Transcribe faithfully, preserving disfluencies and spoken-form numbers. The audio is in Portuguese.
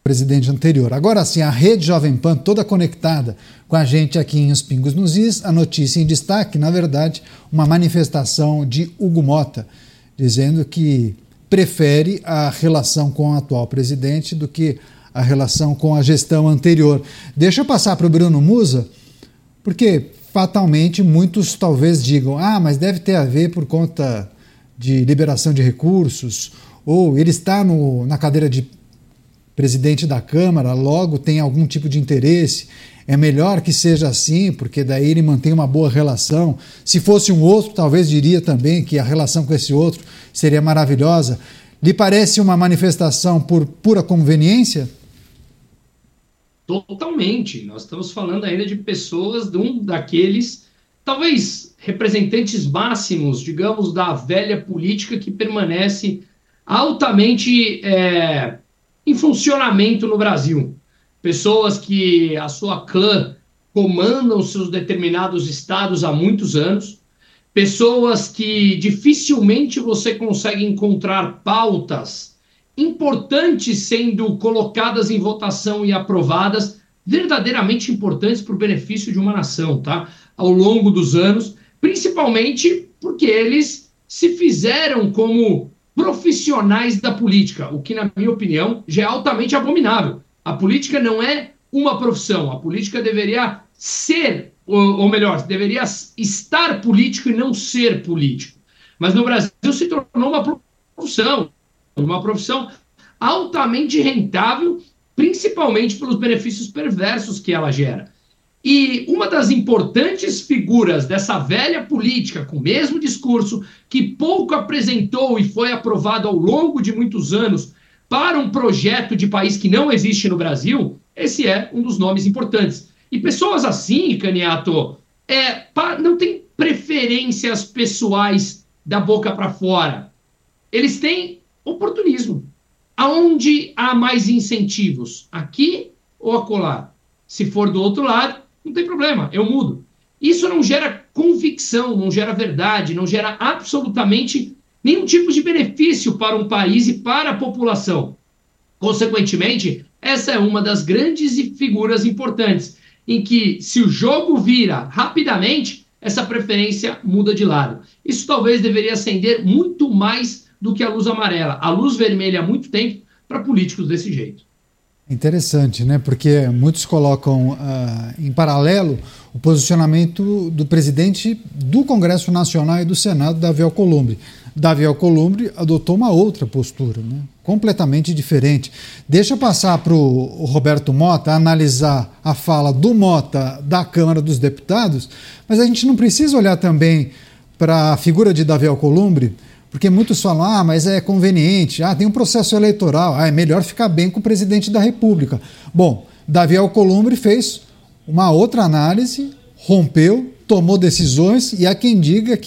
presidente anterior. Agora sim, a Rede Jovem Pan toda conectada com a gente aqui em Os Pingos nos Is, a notícia em destaque, na verdade, uma manifestação de Hugo Motta, dizendo que prefere a relação com o atual presidente do que a relação com a gestão anterior. Deixa eu passar para o Bruno Musa, porque fatalmente muitos talvez digam, ah, mas deve ter a ver por conta de liberação de recursos, ou ele está no, na cadeira de presidente da Câmara, logo tem algum tipo de interesse. É melhor que seja assim, porque daí ele mantém uma boa relação. Se fosse um outro, talvez diria também que a relação com esse outro seria maravilhosa. Lhe parece uma manifestação por pura conveniência? Totalmente. Nós estamos falando ainda de pessoas, de um daqueles, talvez representantes máximos, digamos, da velha política que permanece altamente é, em funcionamento no Brasil. Pessoas que a sua clã comandam seus determinados estados há muitos anos, pessoas que dificilmente você consegue encontrar pautas importantes sendo colocadas em votação e aprovadas, verdadeiramente importantes para o benefício de uma nação, tá? Ao longo dos anos, principalmente porque eles se fizeram como profissionais da política, o que, na minha opinião, já é altamente abominável. A política não é uma profissão, a política deveria ser, ou, ou melhor, deveria estar político e não ser político. Mas no Brasil se tornou uma profissão, uma profissão altamente rentável, principalmente pelos benefícios perversos que ela gera. E uma das importantes figuras dessa velha política, com o mesmo discurso, que pouco apresentou e foi aprovado ao longo de muitos anos para um projeto de país que não existe no Brasil, esse é um dos nomes importantes. E pessoas assim, Caniato, é, não têm preferências pessoais da boca para fora. Eles têm oportunismo. Aonde há mais incentivos? Aqui ou acolá? Se for do outro lado, não tem problema, eu mudo. Isso não gera convicção, não gera verdade, não gera absolutamente nenhum tipo de benefício para um país e para a população. Consequentemente, essa é uma das grandes figuras importantes, em que, se o jogo vira rapidamente, essa preferência muda de lado. Isso talvez deveria acender muito mais do que a luz amarela. A luz vermelha há muito tempo para políticos desse jeito. Interessante, né? Porque muitos colocam uh, em paralelo o posicionamento do presidente do Congresso Nacional e do Senado, Davi Alcolumbre. Davi Alcolumbre adotou uma outra postura, né? Completamente diferente. Deixa eu passar para o Roberto Motta analisar a fala do Motta da Câmara dos Deputados, mas a gente não precisa olhar também para a figura de Davi Alcolumbre, porque muitos falam, ah, mas é conveniente, ah, tem um processo eleitoral, ah, é melhor ficar bem com o presidente da República. Bom, Davi Alcolumbre fez uma outra análise, rompeu, tomou decisões, e há quem diga que